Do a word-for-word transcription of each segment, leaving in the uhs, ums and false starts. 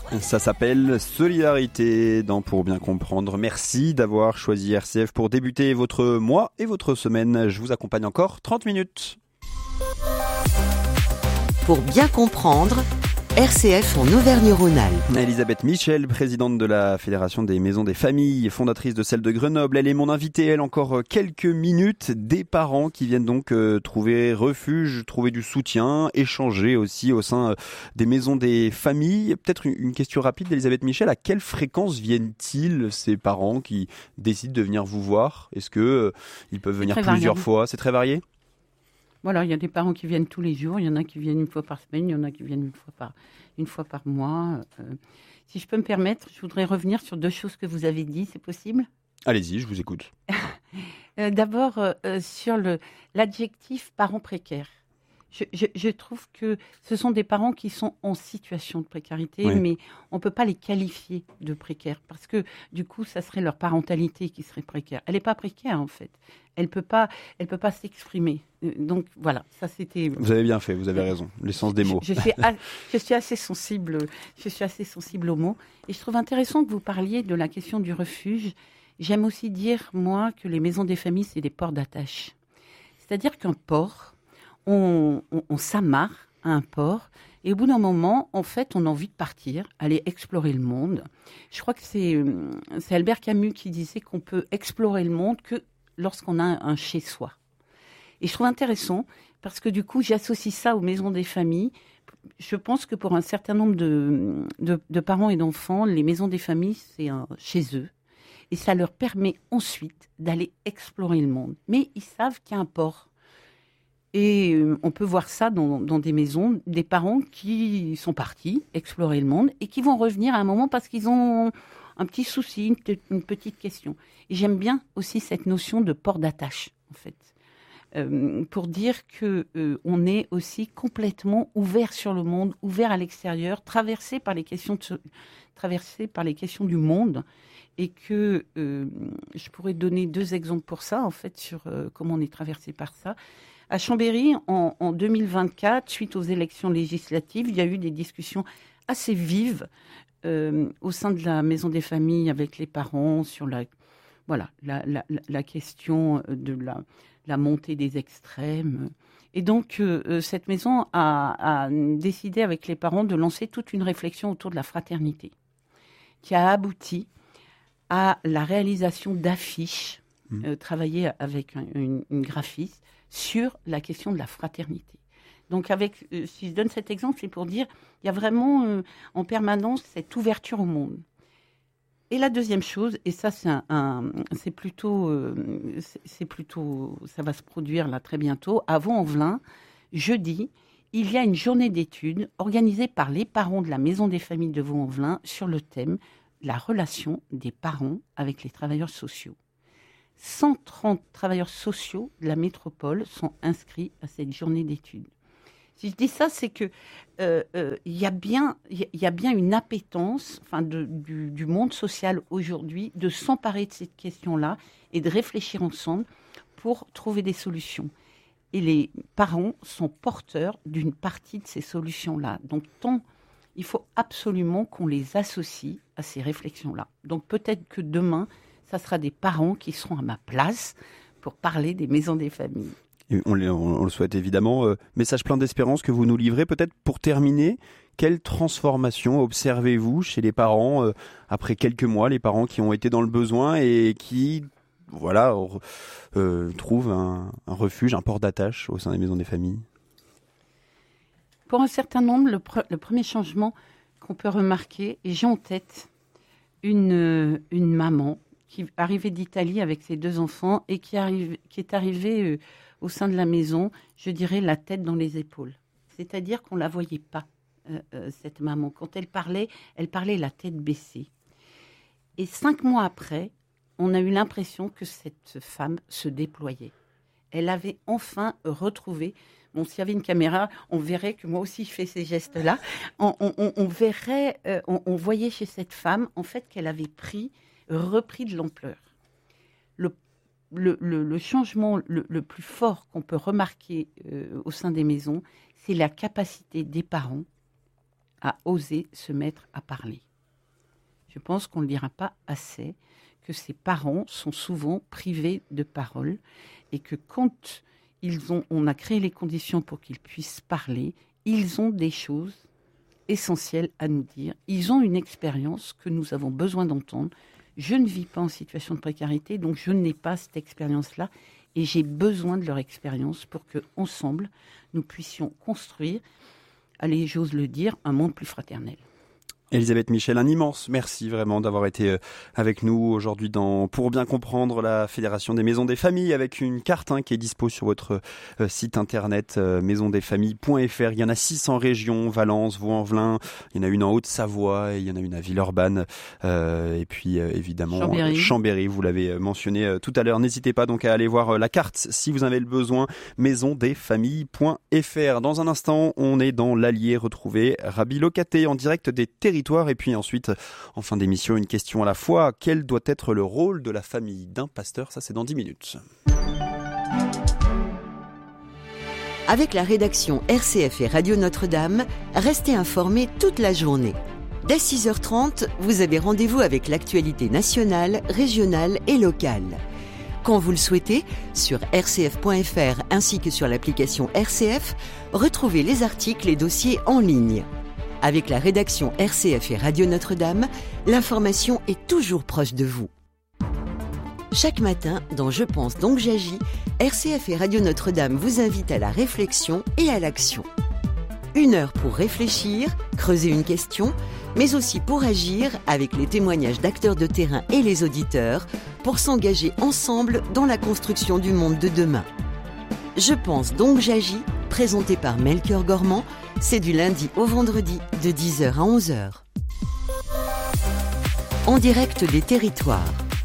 Ça s'appelle Solidarité dans Pour bien comprendre. Merci d'avoir choisi R C F pour débuter votre mois et votre semaine. Je vous accompagne encore trente minutes. Pour bien comprendre, R C F en Auvergne-Rhône-Alpes. Elisabeth Michel, présidente de la Fédération des Maisons des Familles, fondatrice de celle de Grenoble. Elle est mon invitée, elle, encore quelques minutes. Des parents qui viennent donc euh, trouver refuge, trouver du soutien, échanger aussi au sein euh, des Maisons des Familles. Peut-être une, une question rapide d'Elisabeth Michel. À quelle fréquence viennent-ils, ces parents qui décident de venir vous voir? Est-ce que euh, ils peuvent venir plusieurs variable. fois? C'est très varié? Voilà, il y a des parents qui viennent tous les jours, il y en a qui viennent une fois par semaine, il y en a qui viennent une fois par, une fois par mois. Euh, si je peux me permettre, je voudrais revenir sur deux choses que vous avez dit, c'est possible? Allez-y, je vous écoute. euh, D'abord, euh, sur le, l'adjectif parent précaire. Je, je, je trouve que ce sont des parents qui sont en situation de précarité, oui. mais on ne peut pas les qualifier de précaires parce que du coup, ça serait leur parentalité qui serait précaire. Elle n'est pas précaire en fait. Elle ne peut pas, elle peut pas s'exprimer. Donc voilà, ça c'était. Vous avez bien fait, vous avez raison. L'essence des mots. Je, je, suis, a, je suis assez sensible, je suis assez sensible aux mots, et je trouve intéressant que vous parliez de la question du refuge. J'aime aussi dire moi que les maisons des familles c'est des ports d'attache. C'est-à-dire qu'un port, on, on, on s'amarre à un port. Et au bout d'un moment, en fait, on a envie de partir, aller explorer le monde. Je crois que c'est, c'est Albert Camus qui disait qu'on peut explorer le monde que lorsqu'on a un chez-soi. Et je trouve intéressant parce que du coup, j'associe ça aux maisons des familles. Je pense que pour un certain nombre de, de, de parents et d'enfants, les maisons des familles, c'est un chez eux. Et ça leur permet ensuite d'aller explorer le monde. Mais ils savent qu'il y a un port. Et on peut voir ça dans, dans des maisons, des parents qui sont partis explorer le monde et qui vont revenir à un moment parce qu'ils ont un petit souci, une, une petite question. Et j'aime bien aussi cette notion de port d'attache, en fait, euh, pour dire qu'on euh, est aussi complètement ouvert sur le monde, ouvert à l'extérieur, traversé par les questions, de, traversé par les questions du monde. Et que euh, je pourrais donner deux exemples pour ça, en fait, sur euh, comment on est traversé par ça. À Chambéry, en, en deux mille vingt-quatre, suite aux élections législatives, il y a eu des discussions assez vives euh, au sein de la Maison des Familles avec les parents sur la, voilà, la, la, la question de la, la montée des extrêmes. Et donc, euh, cette maison a, a décidé avec les parents de lancer toute une réflexion autour de la fraternité qui a abouti à la réalisation d'affiches mmh. euh, travaillées avec un, une, une graphiste sur la question de la fraternité. Donc, avec, euh, si je donne cet exemple, c'est pour dire qu'il y a vraiment euh, en permanence cette ouverture au monde. Et la deuxième chose, et ça, c'est, un, un, c'est, plutôt, euh, c'est, c'est plutôt, ça va se produire là très bientôt, à Vaux-en-Velin, jeudi, il y a une journée d'études organisée par les parents de la Maison des Familles de Vaux-en-Velin sur le thème la relation des parents avec les travailleurs sociaux. cent trente travailleurs sociaux de la métropole sont inscrits à cette journée d'études. Si je dis ça, c'est que euh, euh, y a bien, il y a bien une appétence, enfin, de, du, du monde social aujourd'hui de s'emparer de cette question-là et de réfléchir ensemble pour trouver des solutions. Et les parents sont porteurs d'une partie de ces solutions-là. Donc, tant il faut absolument qu'on les associe à ces réflexions-là. Donc peut-être que demain, ça sera des parents qui seront à ma place pour parler des maisons des familles. Et on, on, on le souhaite évidemment. Euh, message plein d'espérance que vous nous livrez. Peut-être pour terminer, quelle transformation observez-vous chez les parents euh, après quelques mois, les parents qui ont été dans le besoin et qui voilà, euh, trouvent un, un refuge, un port d'attache au sein des maisons des familles? Pour un certain nombre, le, pre- le premier changement qu'on peut remarquer, et j'ai en tête une, une maman qui arrivait d'Italie avec ses deux enfants et qui, arrive, qui est arrivée euh, au sein de la maison, je dirais, la tête dans les épaules. C'est-à-dire qu'on ne la voyait pas, euh, euh, cette maman. Quand elle parlait, elle parlait la tête baissée. Et cinq mois après, on a eu l'impression que cette femme se déployait. Elle avait enfin retrouvé... Bon, s'il y avait une caméra, on verrait que moi aussi je fais ces gestes-là. On, on, on verrait, euh, on, on voyait chez cette femme, en fait, qu'elle avait pris, repris de l'ampleur. Le, le, le, le changement le, le plus fort qu'on peut remarquer euh, au sein des maisons, c'est la capacité des parents à oser se mettre à parler. Je pense qu'on ne le dira pas assez, que ces parents sont souvent privés de parole et que quand ils ont, on a créé les conditions pour qu'ils puissent parler, ils ont des choses essentielles à nous dire. Ils ont une expérience que nous avons besoin d'entendre. Je ne vis pas en situation de précarité, donc je n'ai pas cette expérience-là et j'ai besoin de leur expérience pour qu'ensemble, nous puissions construire, allez, j'ose le dire, un monde plus fraternel. Elisabeth Michel, un immense merci vraiment d'avoir été avec nous aujourd'hui dans Pour bien comprendre la Fédération des Maisons des Familles, avec une carte hein, qui est dispo sur votre euh, site internet euh, maison des familles point f r. Il y en a six en région, Valence, Vaux-en-Velin, il y en a une en Haute-Savoie, et il y en a une à Villeurbanne euh, et puis euh, évidemment Chambéry. Chambéry, vous l'avez mentionné euh, tout à l'heure. N'hésitez pas donc à aller voir euh, la carte si vous avez le besoin, maison des familles point f r. Dans un instant, on est dans l'Allier, retrouver Rabi Locaté en direct des territoires. Et puis ensuite, en fin d'émission, une question à la fois. Quel doit être le rôle de la famille d'un pasteur ? Ça, c'est dans dix minutes. Avec la rédaction R C F et Radio Notre-Dame, restez informés toute la journée. Dès six heures trente, vous avez rendez-vous avec l'actualité nationale, régionale et locale. Quand vous le souhaitez, sur r c f point f r ainsi que sur l'application R C F, retrouvez les articles et dossiers en ligne. Avec la rédaction R C F et Radio Notre-Dame, l'information est toujours proche de vous. Chaque matin, dans Je pense donc j'agis, R C F et Radio Notre-Dame vous invitent à la réflexion et à l'action. Une heure pour réfléchir, creuser une question, mais aussi pour agir avec les témoignages d'acteurs de terrain et les auditeurs, pour s'engager ensemble dans la construction du monde de demain. Je pense donc j'agis, présenté par Melchior Gormand, c'est du lundi au vendredi de dix heures à onze heures. En direct des territoires.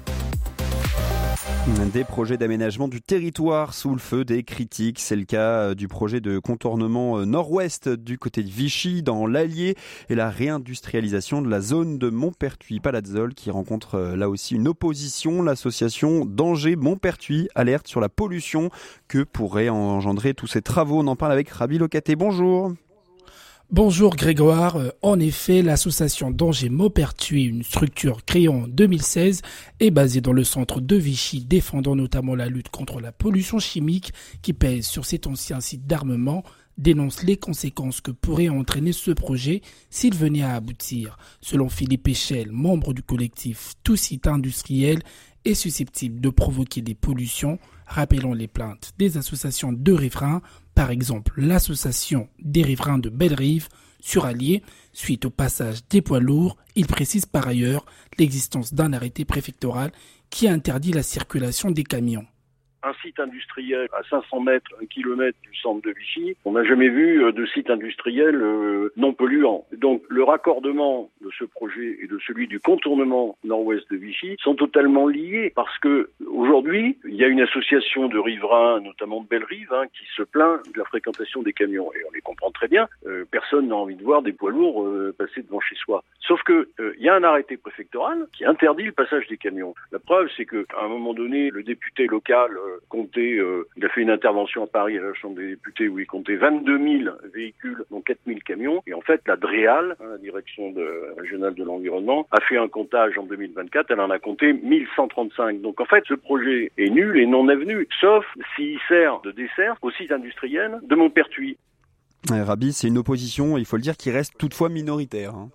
Des projets d'aménagement du territoire sous le feu des critiques. C'est le cas du projet de contournement nord-ouest du côté de Vichy, dans l'Allier, et la réindustrialisation de la zone de Montpertuis-Palazzole qui rencontre là aussi une opposition. L'association Danger-Montpertuis alerte sur la pollution que pourraient engendrer tous ces travaux. On en parle avec Rabi Locaté. Bonjour. Bonjour Grégoire. En effet, l'association Danger-Montpertuis, une structure créée en deux mille seize, est basée dans le centre de Vichy, défendant notamment la lutte contre la pollution chimique qui pèse sur cet ancien site d'armement, dénonce les conséquences que pourrait entraîner ce projet s'il venait à aboutir. Selon Philippe Échelle, membre du collectif Tout site industriel, est susceptible de provoquer des pollutions, rappelant les plaintes des associations de riverains, par exemple l'association des riverains de Bellerive sur Allier, suite au passage des poids lourds. Il précise par ailleurs l'existence d'un arrêté préfectoral qui interdit la circulation des camions. Un site industriel à cinq cents mètres, un kilomètre du centre de Vichy, on n'a jamais vu de site industriel euh, non polluant. Donc le raccordement de ce projet et de celui du contournement nord-ouest de Vichy sont totalement liés parce que aujourd'hui, il y a une association de riverains, notamment de Bellerive, hein, qui se plaint de la fréquentation des camions. Et on les comprend très bien. Euh, personne n'a envie de voir des poids lourds euh, passer devant chez soi. Sauf que il euh, y a un arrêté préfectoral qui interdit le passage des camions. La preuve, c'est qu'à un moment donné, le député local euh, comptait, euh, il a fait une intervention à Paris à la Chambre des députés où il comptait vingt-deux mille véhicules, dont quatre mille camions. Et en fait, la DREAL, hein, la direction de, régionale de l'environnement, a fait un comptage en deux mille vingt-quatre. Elle en a compté mille cent trente-cinq. Donc en fait, ce projet est nul et non avenu, sauf s'il sert de dessert au site industriel de Montpertuis. Ouais, Rabi, c'est une opposition, il faut le dire, qui reste toutefois minoritaire. Hein.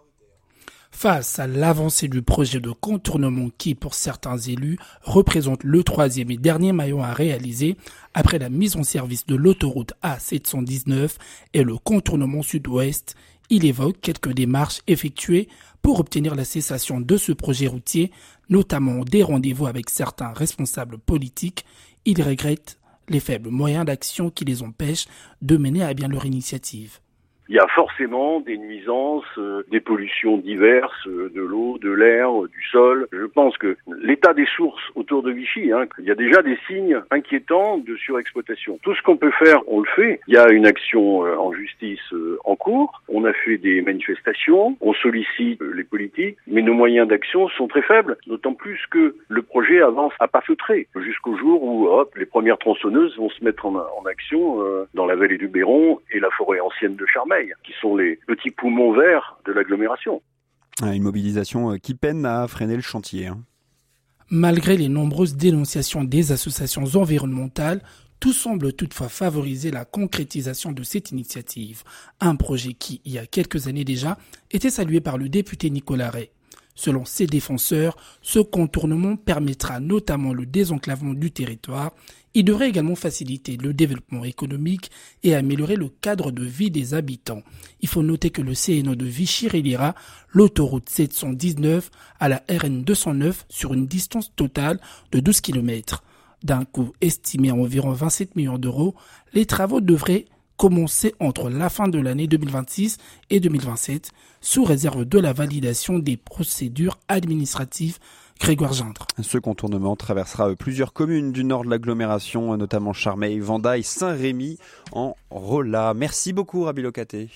Face à l'avancée du projet de contournement qui, pour certains élus, représente le troisième et dernier maillon à réaliser après la mise en service de l'autoroute A sept cent dix-neuf et le contournement sud-ouest, il évoque quelques démarches effectuées pour obtenir la cessation de ce projet routier, notamment des rendez-vous avec certains responsables politiques. Il regrette les faibles moyens d'action qui les empêchent de mener à bien leur initiative. Il y a forcément des nuisances, euh, des pollutions diverses, euh, de l'eau, de l'air, euh, du sol. Je pense que l'état des sources autour de Vichy, hein, il y a déjà des signes inquiétants de surexploitation. Tout ce qu'on peut faire, on le fait. Il y a une action euh, en justice euh, en cours. On a fait des manifestations, on sollicite euh, les politiques, mais nos moyens d'action sont très faibles, d'autant plus que le projet avance à pas feutrés, jusqu'au jour où hop, les premières tronçonneuses vont se mettre en, en action euh, dans la vallée du Béron et la forêt ancienne de Charmey. Charmeil, qui sont les petits poumons verts de l'agglomération. Une mobilisation qui peine à freiner le chantier. Hein. Malgré les nombreuses dénonciations des associations environnementales, tout semble toutefois favoriser la concrétisation de cette initiative. Un projet qui, il y a quelques années déjà, était salué par le député Nicolas Ray. Selon ses défenseurs, ce contournement permettra notamment le désenclavement du territoire. Il devrait également faciliter le développement économique et améliorer le cadre de vie des habitants. Il faut noter que le C N O de Vichy reliera l'autoroute sept cent dix-neuf à la R N deux cent neuf sur une distance totale de douze kilomètres. D'un coût estimé à environ vingt-sept millions d'euros, les travaux devraient commencer entre la fin de l'année deux mille vingt-six et deux mille vingt-sept, sous réserve de la validation des procédures administratives. Grégoire Gindre. Ce contournement traversera plusieurs communes du nord de l'agglomération, notamment Charmeil, Vendaille, Saint-Rémy en Rolla. Merci beaucoup, Rabi Locaté.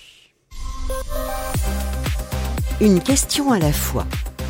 Une question à la fois.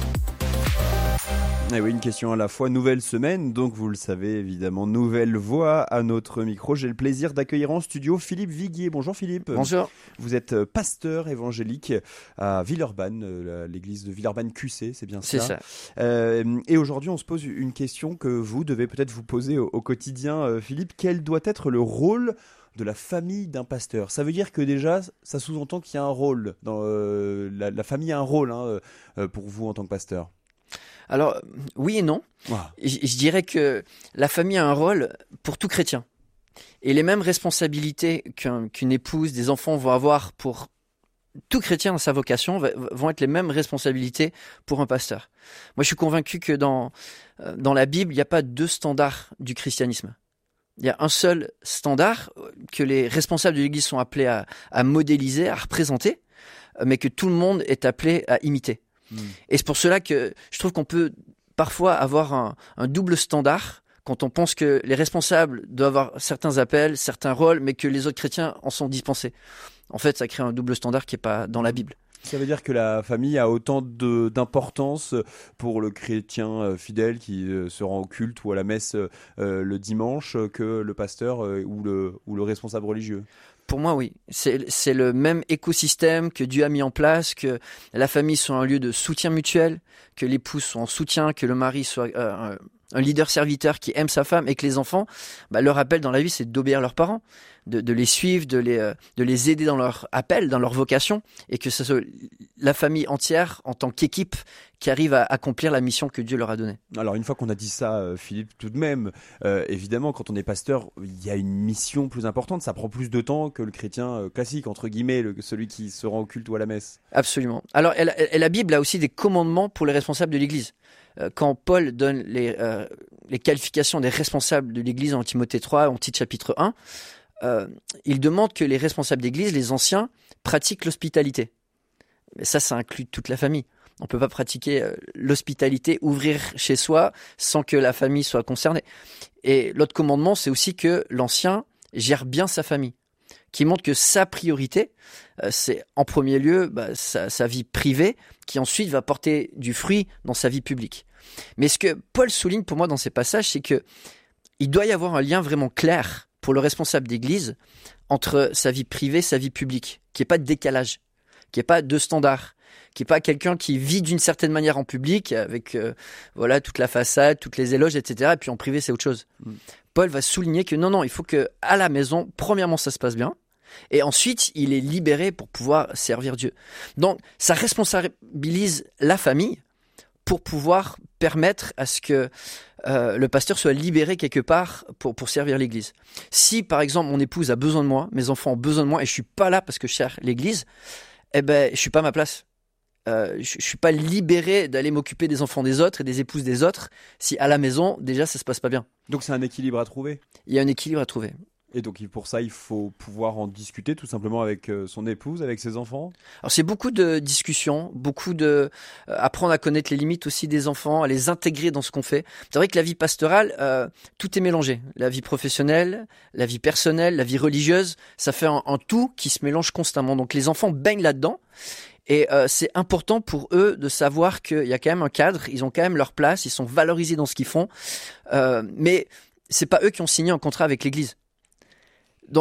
Eh oui, une question à la fois, nouvelle semaine, donc vous le savez évidemment, nouvelle voix à notre micro. J'ai le plaisir d'accueillir en studio Philippe Viguier. Bonjour Philippe. Bonjour. Vous êtes pasteur évangélique à Villeurbanne, l'église de Villeurbanne Q C, c'est bien ça. C'est ça. Euh, et aujourd'hui, on se pose une question que vous devez peut-être vous poser au, au quotidien, Philippe. Quel doit être le rôle de la famille d'un pasteur? Ça veut dire que déjà, ça sous-entend qu'il y a un rôle. Dans, euh, la, la famille a un rôle hein, euh, pour vous en tant que pasteur. Alors, oui et non. Wow. Je, je dirais que la famille a un rôle pour tout chrétien. Et les mêmes responsabilités qu'un, qu'une épouse, des enfants vont avoir pour tout chrétien dans sa vocation vont être les mêmes responsabilités pour un pasteur. Moi, je suis convaincu que dans, dans la Bible, il n'y a pas deux standards du christianisme. Il y a un seul standard que les responsables de l'Église sont appelés à, à modéliser, à représenter, mais que tout le monde est appelé à imiter. Mmh. Et c'est pour cela que je trouve qu'on peut parfois avoir un, un double standard quand on pense que les responsables doivent avoir certains appels, certains rôles, mais que les autres chrétiens en sont dispensés. En fait, ça crée un double standard qui n'est pas dans la Bible. Ça veut dire que la famille a autant de, d'importance pour le chrétien fidèle qui se rend au culte ou à la messe euh, le dimanche que le pasteur euh, ou, le, ou le responsable religieux. Pour moi, oui. C'est, c'est le même écosystème que Dieu a mis en place, que la famille soit un lieu de soutien mutuel, que l'épouse soit en soutien, que le mari soit euh, un leader serviteur qui aime sa femme et que les enfants, bah, leur appel dans la vie, c'est d'obéir leurs parents, de, de les suivre, de les, euh, de les aider dans leur appel, dans leur vocation, et que ce soit la famille entière, en tant qu'équipe, qui arrive à accomplir la mission que Dieu leur a donnée. Alors une fois qu'on a dit ça, Philippe, tout de même, euh, évidemment, quand on est pasteur, il y a une mission plus importante, ça prend plus de temps que le chrétien classique, entre guillemets, le, celui qui se rend au culte ou à la messe. Absolument. Alors elle, elle, la Bible a aussi des commandements pour les responsables de l'Église. Quand Paul donne les, euh, les qualifications des responsables de l'Église en Timothée trois, en Tite chapitre un, euh, il demande que les responsables d'Église, les anciens, pratiquent l'hospitalité. Mais ça, ça inclut toute la famille. On ne peut pas pratiquer euh, l'hospitalité, ouvrir chez soi sans que la famille soit concernée. Et l'autre commandement, c'est aussi que l'ancien gère bien sa famille, qui montre que sa priorité, euh, c'est en premier lieu bah, sa, sa vie privée, qui ensuite va porter du fruit dans sa vie publique. Mais ce que Paul souligne pour moi dans ces passages, c'est que il doit y avoir un lien vraiment clair pour le responsable d'église entre sa vie privée et sa vie publique, qu'il n'y ait pas de décalage, qu'il n'y ait pas de standard, qu'il n'y ait pas quelqu'un qui vit d'une certaine manière en public, avec euh, voilà toute la façade, toutes les éloges, et cetera. Et puis en privé, c'est autre chose. Mm. Paul va souligner que non, non, il faut que à la maison, premièrement, ça se passe bien, et ensuite, il est libéré pour pouvoir servir Dieu. Donc, ça responsabilise la famille pour pouvoir permettre à ce que euh, le pasteur soit libéré quelque part pour, pour servir l'Église. Si, par exemple, mon épouse a besoin de moi, mes enfants ont besoin de moi, et je suis pas là parce que je sers l'Église, eh ben, je suis pas à ma place. Euh, je, je suis pas libéré d'aller m'occuper des enfants des autres et des épouses des autres si à la maison, déjà, ça se passe pas bien. Donc c'est un équilibre à trouver. Il y a un équilibre à trouver. Et donc pour ça, il faut pouvoir en discuter tout simplement avec son épouse, avec ses enfants. Alors c'est beaucoup de discussions, beaucoup de euh, apprendre à connaître les limites aussi des enfants, à les intégrer dans ce qu'on fait. C'est vrai que la vie pastorale, euh, tout est mélangé. La vie professionnelle, la vie personnelle, la vie religieuse, ça fait un, un tout qui se mélange constamment. Donc les enfants baignent là-dedans. Et euh, c'est important pour eux de savoir qu'il y a quand même un cadre, ils ont quand même leur place, ils sont valorisés dans ce qu'ils font. Euh, mais c'est pas eux qui ont signé un contrat avec l'Église. Donc, on,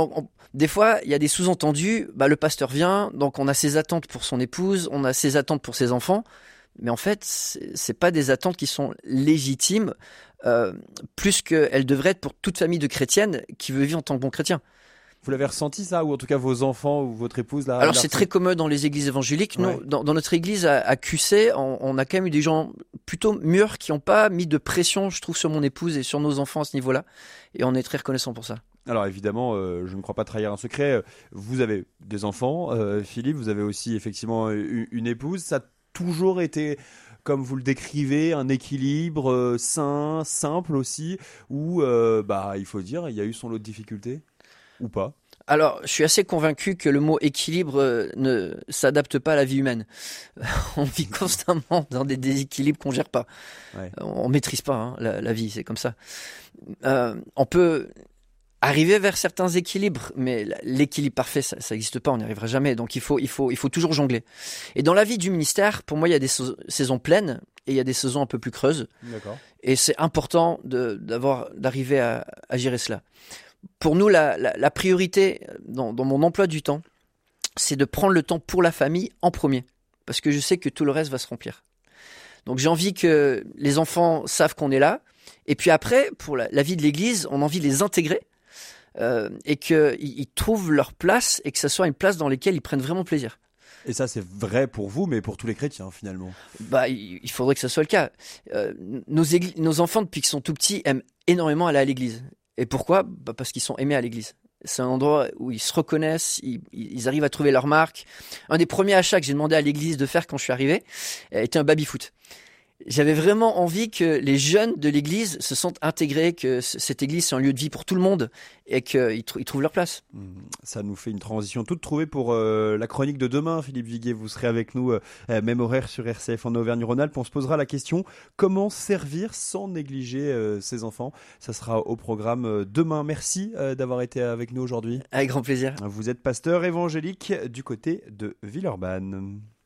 des fois, il y a des sous-entendus. Bah, le pasteur vient, donc on a ses attentes pour son épouse, on a ses attentes pour ses enfants. Mais en fait, c'est, c'est pas des attentes qui sont légitimes, euh, plus qu'elles devraient être pour toute famille de chrétiennes qui veut vivre en tant que bon chrétien. Vous l'avez ressenti ça, ou en tout cas vos enfants ou votre épouse là? Alors c'est très commun dans les églises évangéliques. Ouais. Nous, dans, dans notre église à, à Q C, on, on a quand même eu des gens plutôt mûrs qui n'ont pas mis de pression, je trouve, sur mon épouse et sur nos enfants à ce niveau-là. Et on est très reconnaissants pour ça. Alors évidemment, euh, je ne crois pas trahir un secret. Vous avez des enfants, euh, Philippe, vous avez aussi effectivement une, une épouse. Ça a toujours été, comme vous le décrivez, un équilibre euh, sain, simple aussi, où euh, bah, il faut dire, il y a eu son lot de difficultés, ou pas? Alors, je suis assez convaincu que le mot équilibre euh, ne s'adapte pas à la vie humaine. On vit constamment dans des déséquilibres qu'on gère pas. Ouais. On maîtrise pas hein, la, la vie, c'est comme ça. Euh, on peut arriver vers certains équilibres, mais l'équilibre parfait, ça n'existe pas, on n'y arrivera jamais. Donc il faut, il faut, il faut toujours jongler. Et dans la vie du ministère, pour moi, il y a des saisons pleines et il y a des saisons un peu plus creuses. D'accord. Et c'est important de, d'avoir, d'arriver à, à gérer cela. Pour nous, la, la, la priorité dans, dans mon emploi du temps, c'est de prendre le temps pour la famille en premier. Parce que je sais que tout le reste va se remplir. Donc j'ai envie que les enfants savent qu'on est là. Et puis après, pour la, la vie de l'Église, on a envie de les intégrer. Euh, et qu'ils ils trouvent leur place et que ce soit une place dans laquelle ils prennent vraiment plaisir. Et ça, c'est vrai pour vous, mais pour tous les chrétiens, finalement. Bah, il, il faudrait que ce soit le cas. Euh, nos, égli- nos enfants, depuis qu'ils sont tout petits, aiment énormément aller à l'église. Et pourquoi ? Bah, parce qu'ils sont aimés à l'église. C'est un endroit où ils se reconnaissent, ils, ils arrivent à trouver leur marque. Un des premiers achats que j'ai demandé à l'église de faire quand je suis arrivé était un baby-foot. J'avais vraiment envie que les jeunes de l'église se sentent intégrés, que c- cette église c'est un lieu de vie pour tout le monde et qu'ils tr- ils trouvent leur place. Ça nous fait une transition toute trouvée pour euh, la chronique de demain. Philippe Viguier, vous serez avec nous, euh, même horaire sur R C F en Auvergne-Rhône-Alpes. On se posera la question, comment servir sans négliger euh, ses enfants ? Ça sera au programme euh, demain. Merci euh, d'avoir été avec nous aujourd'hui. Avec grand plaisir. Vous êtes pasteur évangélique du côté de Villeurbanne.